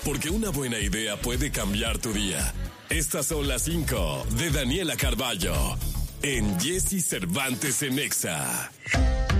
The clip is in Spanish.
porque una buena idea puede cambiar tu día. Estas son las 5 de Daniela Carballo en Jesse Cervantes en Exa.